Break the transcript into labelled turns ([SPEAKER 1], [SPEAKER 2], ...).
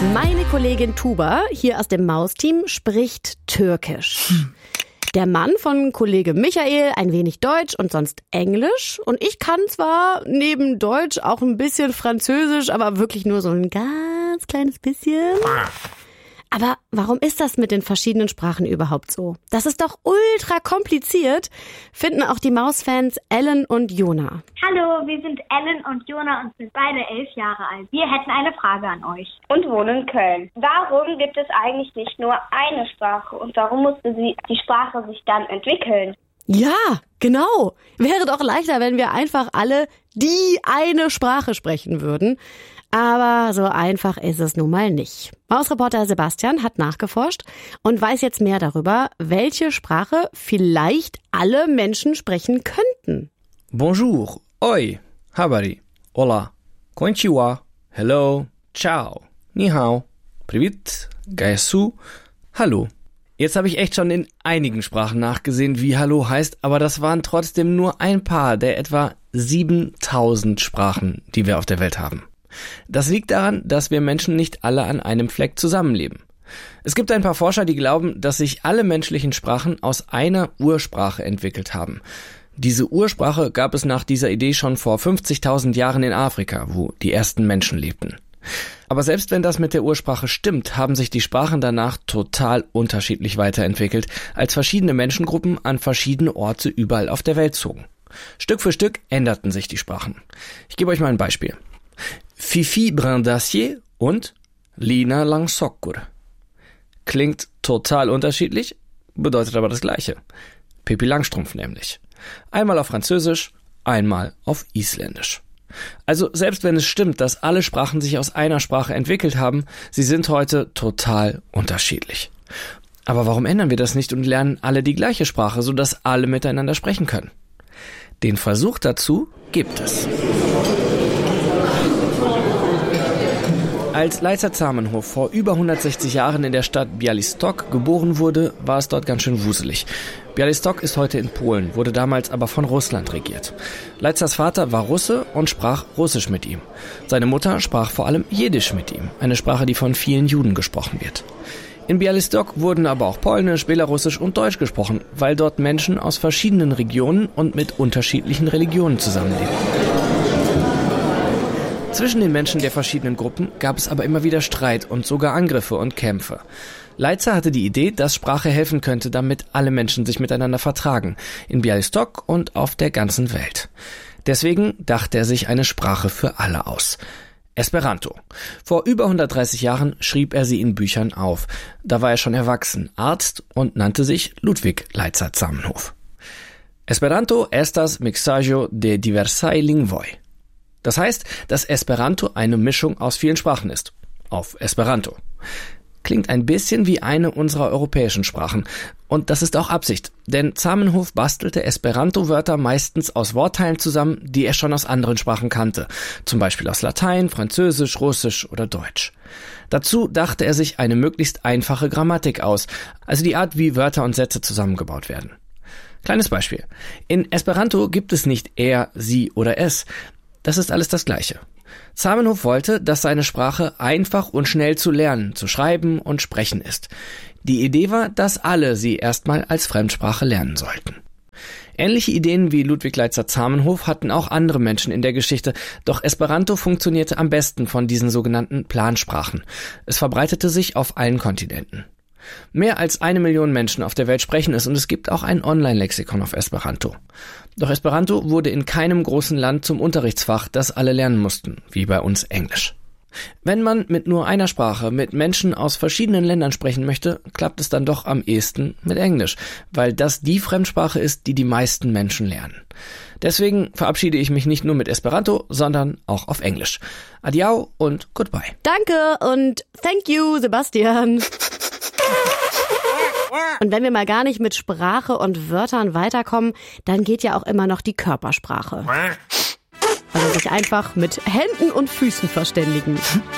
[SPEAKER 1] Meine Kollegin Tuba, hier aus dem Mausteam, spricht Türkisch. Der Mann von Kollege Michael ein wenig Deutsch und sonst Englisch. Und ich kann zwar neben Deutsch auch ein bisschen Französisch, aber wirklich nur so ein ganz kleines bisschen. Aber warum ist das mit den verschiedenen Sprachen überhaupt so? Das ist doch ultra kompliziert, finden auch die Mausfans Ellen und Jona.
[SPEAKER 2] Hallo, wir sind Ellen und Jona und sind beide 11 Jahre alt. Wir hätten eine Frage an euch.
[SPEAKER 3] Und wohnen in Köln. Warum gibt es eigentlich nicht nur eine Sprache und warum musste die Sprache sich dann entwickeln?
[SPEAKER 1] Ja, genau. Wäre doch leichter, wenn wir einfach alle die eine Sprache sprechen würden. Aber so einfach ist es nun mal nicht. Mausreporter Sebastian hat nachgeforscht und weiß jetzt mehr darüber, welche Sprache vielleicht alle Menschen sprechen könnten.
[SPEAKER 4] Bonjour, oi, habari, hola, konnichiwa, hello, ciao, ni hao, привет, gaisu, hallo. Jetzt habe ich echt schon in einigen Sprachen nachgesehen, wie Hallo heißt, aber das waren trotzdem nur ein paar der etwa 7000 Sprachen, die wir auf der Welt haben. Das liegt daran, dass wir Menschen nicht alle an einem Fleck zusammenleben. Es gibt ein paar Forscher, die glauben, dass sich alle menschlichen Sprachen aus einer Ursprache entwickelt haben. Diese Ursprache gab es nach dieser Idee schon vor 50.000 Jahren in Afrika, wo die ersten Menschen lebten. Aber selbst wenn das mit der Ursprache stimmt, haben sich die Sprachen danach total unterschiedlich weiterentwickelt, als verschiedene Menschengruppen an verschiedene Orte überall auf der Welt zogen. Stück für Stück änderten sich die Sprachen. Ich gebe euch mal ein Beispiel. Fifi Brandacier und Lina Langsokkur. Klingt total unterschiedlich, bedeutet aber das Gleiche. Pippi Langstrumpf nämlich. Einmal auf Französisch, einmal auf Isländisch. Also selbst wenn es stimmt, dass alle Sprachen sich aus einer Sprache entwickelt haben, sie sind heute total unterschiedlich. Aber warum ändern wir das nicht und lernen alle die gleiche Sprache, sodass alle miteinander sprechen können? Den Versuch dazu gibt es. Als Leica Zamenhof vor über 160 Jahren in der Stadt Białystok geboren wurde, war es dort ganz schön wuselig. Białystok ist heute in Polen, wurde damals aber von Russland regiert. Leicas Vater war Russe und sprach Russisch mit ihm. Seine Mutter sprach vor allem Jiddisch mit ihm, eine Sprache, die von vielen Juden gesprochen wird. In Białystok wurden aber auch Polnisch, Belarussisch und Deutsch gesprochen, weil dort Menschen aus verschiedenen Regionen und mit unterschiedlichen Religionen zusammenleben. Zwischen den Menschen der verschiedenen Gruppen gab es aber immer wieder Streit und sogar Angriffe und Kämpfe. Leica hatte die Idee, dass Sprache helfen könnte, damit alle Menschen sich miteinander vertragen, in Białystok und auf der ganzen Welt. Deswegen dachte er sich eine Sprache für alle aus. Esperanto. Vor über 130 Jahren schrieb er sie in Büchern auf. Da war er schon erwachsen, Arzt und nannte sich Ludwik Leica Zamenhof. Esperanto estas mixaĵo de diversaj lingvoj. Das heißt, dass Esperanto eine Mischung aus vielen Sprachen ist. Auf Esperanto. Klingt ein bisschen wie eine unserer europäischen Sprachen. Und das ist auch Absicht, denn Zamenhof bastelte Esperanto-Wörter meistens aus Wortteilen zusammen, die er schon aus anderen Sprachen kannte. Zum Beispiel aus Latein, Französisch, Russisch oder Deutsch. Dazu dachte er sich eine möglichst einfache Grammatik aus, also die Art, wie Wörter und Sätze zusammengebaut werden. Kleines Beispiel. In Esperanto gibt es nicht er, sie oder es. Das ist alles das Gleiche. Zamenhof wollte, dass seine Sprache einfach und schnell zu lernen, zu schreiben und sprechen ist. Die Idee war, dass alle sie erstmal als Fremdsprache lernen sollten. Ähnliche Ideen wie Ludwik Leica Zamenhof hatten auch andere Menschen in der Geschichte, doch Esperanto funktionierte am besten von diesen sogenannten Plansprachen. Es verbreitete sich auf allen Kontinenten. Mehr als 1 Million Menschen auf der Welt sprechen es und es gibt auch ein Online-Lexikon auf Esperanto. Doch Esperanto wurde in keinem großen Land zum Unterrichtsfach, das alle lernen mussten, wie bei uns Englisch. Wenn man mit nur einer Sprache mit Menschen aus verschiedenen Ländern sprechen möchte, klappt es dann doch am ehesten mit Englisch, weil das die Fremdsprache ist, die die meisten Menschen lernen. Deswegen verabschiede ich mich nicht nur mit Esperanto, sondern auch auf Englisch. Adiao und goodbye.
[SPEAKER 1] Danke und thank you, Sebastian. Und wenn wir mal gar nicht mit Sprache und Wörtern weiterkommen, dann geht ja auch immer noch die Körpersprache. Also sich einfach mit Händen und Füßen verständigen.